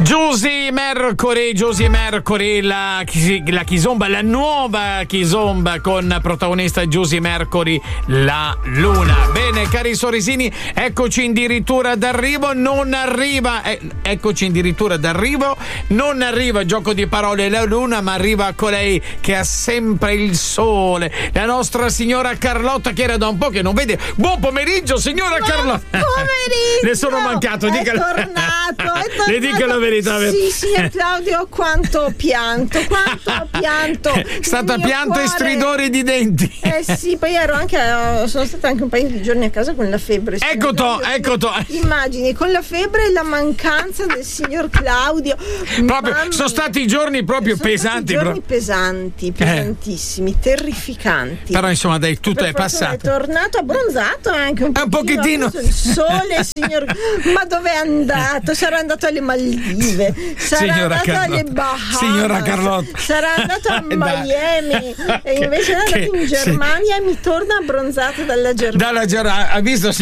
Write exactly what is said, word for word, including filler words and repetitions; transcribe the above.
Giusy Mercury, Giusy Mercury, la, la Kizomba, la nuova Kizomba con protagonista Giusy Mercury, La Luna. Bene, cari sorrisini, eccoci addirittura d'arrivo, non arriva, eh, eccoci addirittura d'arrivo, non arriva, gioco di parole, La Luna, ma arriva colei che ha sempre il sole, la nostra signora Carlotta, che era da un po' che non vede. Buon pomeriggio, signora Buon Carlotta. pomeriggio. Le sono mancato, dica è tornato, è tornato. Le dica la verità. Sì, signor Claudio, quanto ho pianto, quanto ho pianto. È stata pianto cuore... e stridori di denti. Eh sì, poi ero anche, sono stata anche un paio di giorni a casa con la febbre. Ecco to, ecco to. Immagini, con la febbre e la mancanza del signor Claudio. Proprio, sono stati giorni proprio sono pesanti. Stati giorni proprio. pesanti, pesantissimi, eh. terrificanti. Però insomma dai, tutto per è passato. È tornato abbronzato anche un, un pochettino. Il sole, signor. Ma dove è andato? Sarà andato alle Maldive, sarà signora andato Carlotta. alle Bahamas, signora Carlotta. sarà andato a Miami e invece è andato in Germania e mi torna abbronzato dalla Germania. Dalla Germania, ha visto?